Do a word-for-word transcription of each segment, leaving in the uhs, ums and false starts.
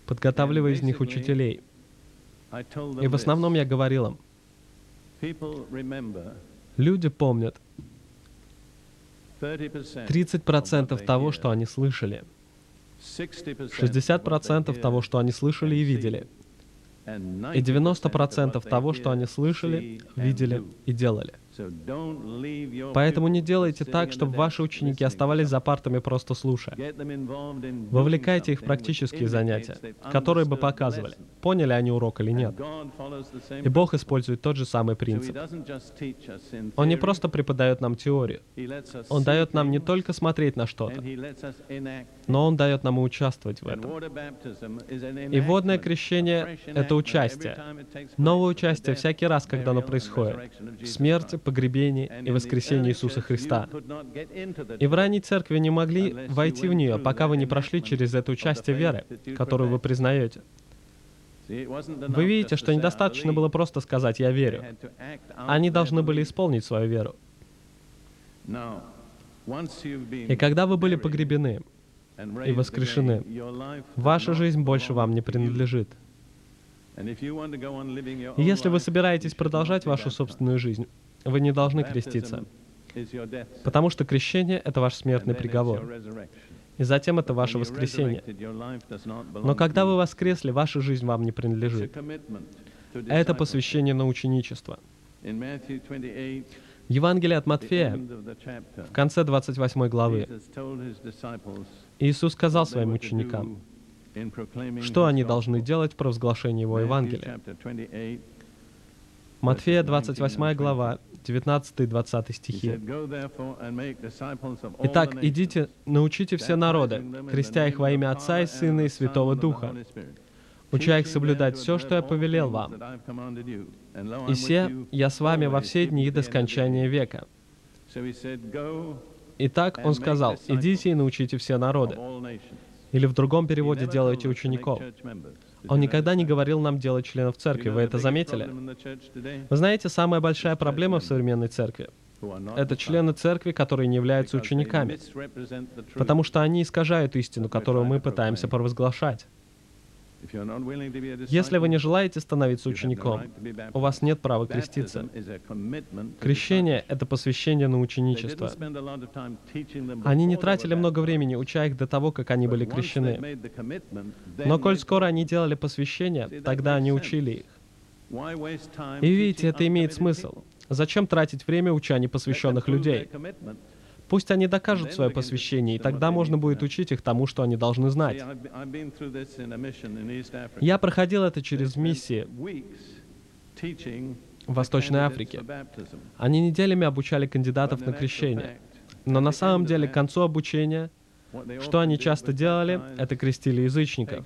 подготавливая из них учителей. И в основном я говорил им, люди помнят тридцать процентов того, что они слышали, шестьдесят процентов того, что они слышали и видели, и девяносто процентов того, что они слышали, видели и делали. Поэтому не делайте так, чтобы ваши ученики оставались за партами, просто слушая. Вовлекайте их в практические занятия, которые бы показывали, поняли они урок или нет. И Бог использует тот же самый принцип. Он не просто преподает нам теорию. Он дает нам не только смотреть на что-то, но Он дает нам и участвовать в этом. И водное крещение — это участие. Новое участие всякий раз, когда оно происходит. В смерти, погребении и воскресении Иисуса Христа. И в ранней церкви не могли войти в нее, пока вы не прошли через это участие веры, которую вы признаете. Вы видите, что недостаточно было просто сказать «я верю». Они должны были исполнить свою веру. И когда вы были погребены и воскрешены, ваша жизнь больше вам не принадлежит. И если вы собираетесь продолжать вашу собственную жизнь, вы не должны креститься, потому что крещение — это ваш смертный приговор, и затем это ваше воскресение. Но когда вы воскресли, ваша жизнь вам не принадлежит. Это посвящение на ученичество. В Евангелии от Матфея, в конце двадцать восьмой главы, Иисус сказал своим ученикам, что они должны делать в провозглашении Его Евангелия. Матфея, двадцать восьмая глава, девятнадцатый и двадцатый стихи. «Итак, идите, научите все народы, крестя их во имя Отца и Сына и Святого Духа, уча их соблюдать все, что я повелел вам. И се, я с вами во все дни до скончания века». Итак, Он сказал, «Идите и научите все народы». Или в другом переводе «делайте учеников». Он никогда не говорил нам делать членов церкви. Вы это заметили? Вы знаете, самая большая проблема в современной церкви — это члены церкви, которые не являются учениками, потому что они искажают истину, которую мы пытаемся провозглашать. Если вы не желаете становиться учеником, у вас нет права креститься. Крещение — это посвящение на ученичество. Они не тратили много времени, уча их до того, как они были крещены. Но коль скоро они делали посвящение, тогда они учили их. И видите, это имеет смысл. Зачем тратить время, уча непосвященных людей? Пусть они докажут свое посвящение, и тогда можно будет учить их тому, что они должны знать. Я проходил это через миссии в Восточной Африке. Они неделями обучали кандидатов на крещение. Но на самом деле, к концу обучения, что они часто делали, это крестили язычников,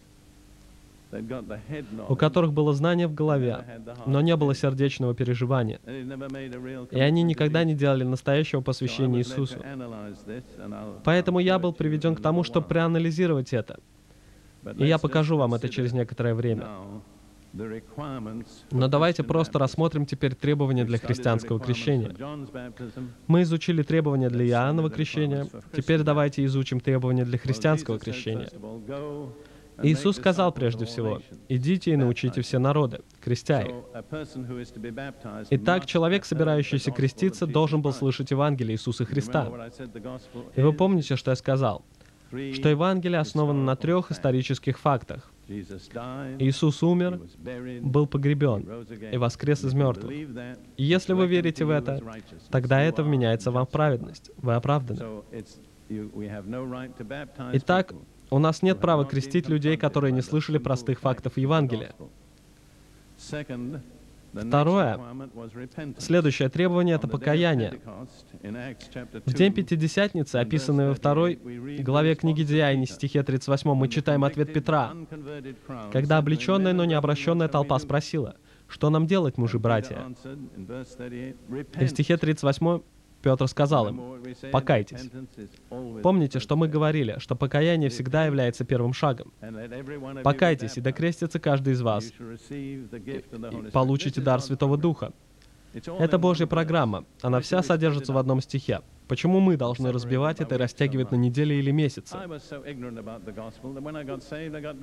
у которых было знание в голове, но не было сердечного переживания. И они никогда не делали настоящего посвящения Иисусу. Поэтому я был приведен к тому, чтобы проанализировать это. И я покажу вам это через некоторое время. Но давайте просто рассмотрим теперь требования для христианского крещения. Мы изучили требования для Иоаннова крещения, теперь давайте изучим требования для христианского крещения. Иисус сказал прежде всего, «Идите и научите все народы, крестя их». Итак, человек, собирающийся креститься, должен был слышать Евангелие Иисуса Христа. И вы помните, что я сказал? Что Евангелие основано на трех исторических фактах. Иисус умер, был погребен и воскрес из мертвых. И если вы верите в это, тогда это вменяется вам в праведность. Вы оправданы. Итак, у нас нет права крестить людей, которые не слышали простых фактов Евангелия. Второе, следующее требование — это покаяние. В день Пятидесятницы, описанный во второй главе книги Деяний, стихе тридцать восьмом, мы читаем ответ Петра, когда облеченная, но не обращенная толпа спросила, «Что нам делать, мужи-братья?» И в стихе тридцать восьмом Петр сказал им, «Покайтесь». Помните, что мы говорили, что покаяние всегда является первым шагом. Покайтесь, и докрестится каждый из вас, и получите дар Святого Духа. Это Божья программа. Она вся содержится в одном стихе. Почему мы должны разбивать это и растягивать на недели или месяцы?